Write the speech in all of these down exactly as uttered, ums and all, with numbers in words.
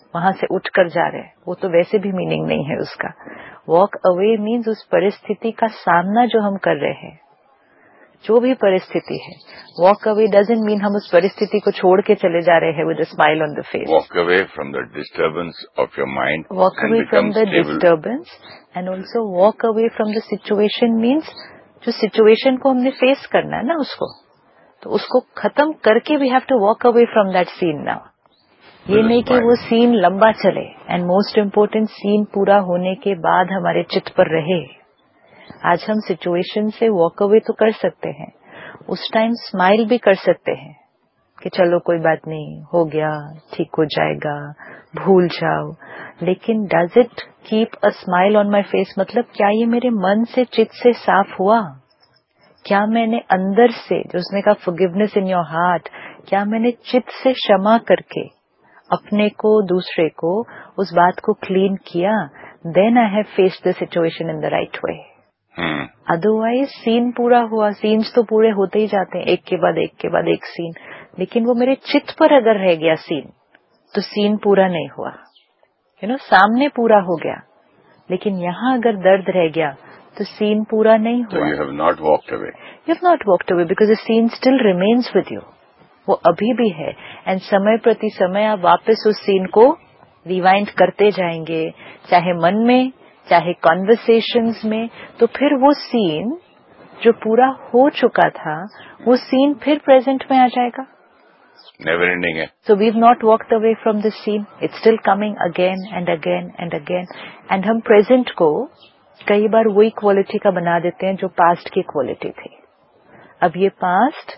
वहां से उठ कर जा रहे हैं, वो तो वैसे भी मीनिंग नहीं है उसका। वॉक अवे मीन्स उस परिस्थिति का सामना जो हम कर रहे हैं, जो भी परिस्थिति है। वॉक अवे डजंट मीन हम उस परिस्थिति को छोड़ के चले जा रहे हैं with a smile on the face. Walk away from the disturbance of your mind, walk away from the disturbance and also walk away from the situation means जो सिचुएशन को हमने फेस करना है ना उसको, तो उसको खत्म करके we have to walk away from that scene now. ये नहीं कि वो सीन लंबा चले, एंड मोस्ट इम्पोर्टेंट सीन पूरा होने के बाद हमारे चित्त पर रहे। आज हम सिचुएशन से वॉक अवे तो कर सकते हैं, उस टाइम स्माइल भी कर सकते हैं कि चलो कोई बात नहीं, हो गया, ठीक हो जाएगा, भूल जाओ। लेकिन does it keep a smile on my face? मतलब क्या ये मेरे मन से, चित्त से साफ हुआ? क्या मैंने अंदर से, जो उसने कहा फॉरगिवनेस इन योर हार्ट, क्या मैंने चित्त से क्षमा करके अपने को, दूसरे को, उस बात को क्लीन किया? Then I have faced the situation in the right way. Otherwise scene पूरा हुआ, सीन्स तो पूरे होते ही जाते हैं, एक के बाद एक के बाद एक सीन, लेकिन वो मेरे चित्त पर अगर रह गया सीन, तो सीन पूरा नहीं हुआ। यू नो, सामने पूरा हो गया, लेकिन यहाँ अगर दर्द रह गया तो सीन पूरा नहीं हुआ। So you have not walked away. You have not walked away because the scene still remains with you. वो अभी भी है, एंड समय प्रति समय आप वापस उस सीन को रिवाइंड करते जाएंगे, चाहे मन में, चाहे कॉन्वर्सेशंस में। तो फिर वो सीन जो पूरा हो चुका था, वो सीन फिर प्रेजेंट में आ जाएगा। Never ending है। So we've not walked away from the scene. It's still coming again and again and again. And हम प्रेजेंट को कई बार वही क्वालिटी का बना देते हैं जो पास्ट की क्वालिटी थी। अब ये पास्ट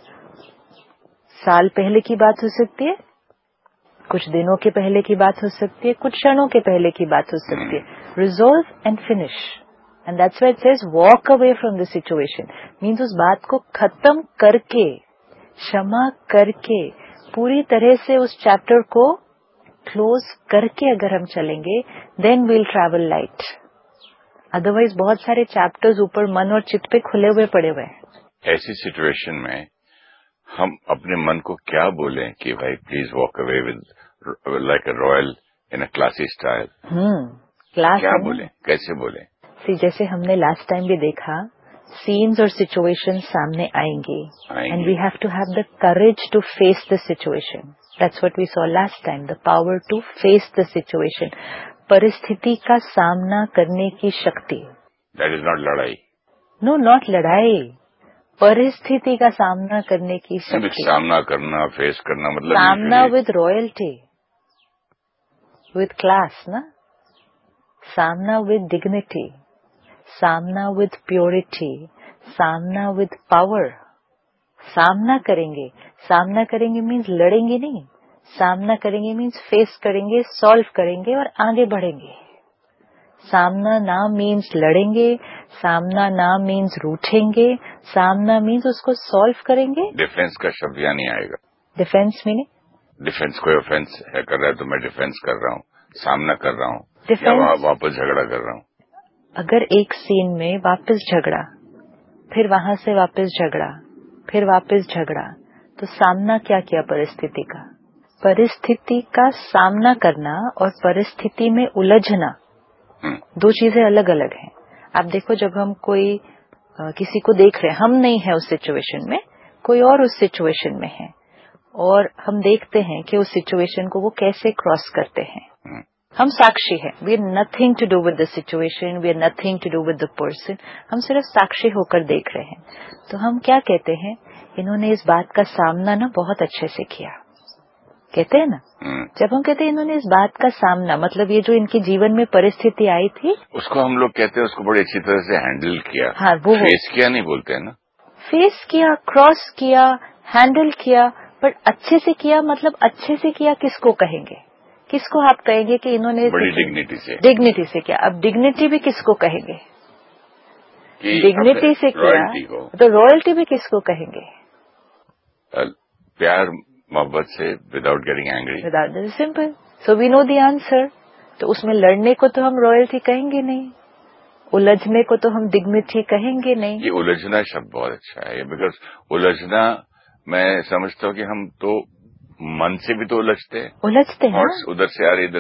साल पहले की बात हो सकती है, कुछ दिनों के पहले की बात हो सकती है, कुछ क्षणों के पहले की बात हो सकती है। Resolve and finish, and that's why it says walk away from the situation. Means उस बात को खत्म करके, क्षमा करके, पूरी तरह से उस चैप्टर को क्लोज करके अगर हम चलेंगे, then we'll travel light. Otherwise बहुत सारे चैप्टर्स ऊपर मन और चित्त पे खुले हुए पड़े हुए हैं। ऐसी सिचुएशन में हम अपने मन को क्या बोलें कि भाई please walk away with like a royal in a classy style? Hmm class क्या बोलें, कैसे बोलें? सी, जैसे हमने लास्ट टाइम भी देखा, सीन्स और सिचुएशन सामने आएंगे, and we have to have the courage to face the situation. That's what we saw last time, the power to face the situation. परिस्थिति का सामना करने की शक्ति। दैट इज नॉट लड़ाई। नो, नॉट लड़ाई, परिस्थिति का सामना करने की शक्ति। सामना करना, फेस करना, मतलब सामना विद रॉयल्टी, विद क्लास ना, सामना विद डिग्निटी, सामना विद प्योरिटी, सामना विद पावर। सामना करेंगे, सामना करेंगे मीन्स लड़ेंगे नहीं, सामना करेंगे मीन्स फेस करेंगे, सॉल्व करेंगे और आगे बढ़ेंगे। सामना ना मीन्स लड़ेंगे, सामना ना मीन्स रूठेंगे, सामना मीन्स उसको सॉल्व करेंगे। डिफेंस का शब्द यहाँ नहीं आएगा। डिफेंस मीनिंग, डिफेंस कोई ऑफेंस है कर रहा है तो मैं डिफेंस कर रहा हूँ, सामना कर रहा हूँ, या वापस झगड़ा कर रहा हूँ। अगर एक सीन में वापस झगड़ा, फिर वहां से वापस झगड़ा, फिर वापस झगड़ा, तो सामना क्या किया परिस्थिति का? परिस्थिति का सामना करना और परिस्थिति में उलझना दो चीजें अलग अलग हैं। आप देखो, जब हम कोई आ, किसी को देख रहे हैं, हम नहीं है उस सिचुएशन में, कोई और उस सिचुएशन में है, और हम देखते हैं कि उस सिचुएशन को वो कैसे क्रॉस करते हैं। हम साक्षी हैं, we are nothing to do with the situation, we are nothing to do with the person, हम सिर्फ साक्षी होकर देख रहे हैं। तो हम क्या कहते हैं, इन्होंने इस बात का सामना ना बहुत अच्छे से किया, कहते हैं ना। जब हम कहते हैं इन्होंने इस बात का सामना, मतलब ये जो इनके जीवन में परिस्थिति आई थी, उसको हम लोग कहते हैं उसको बड़ी अच्छी तरह से हैंडल किया। हाँ, वो फेस किया नहीं बोलते हैं ना, फेस किया, क्रॉस किया, हैंडल किया, पर अच्छे से किया। मतलब अच्छे से किया किसको कहेंगे? किसको आप कहेंगे कि इन्होंने बड़ी डिग्निटी से डिग्निटी से किया? अब डिग्निटी भी किसको कहेंगे? डिग्निटी से किया तो रॉयल्टी भी किसको कहेंगे? प्यार मोहब्बत से, without getting angry, without, simple. So we know the answer. तो उसमें लड़ने को तो हम रॉयल्टी कहेंगे नहीं, उलझने को तो हम डिग्निटी कहेंगे नहीं। ये उलझना शब्द बहुत अच्छा है, बिकॉज उलझना, मैं समझता हूँ कि हम तो मन से भी तो उलझते हैं, उलझते हैं, उधर से आ रही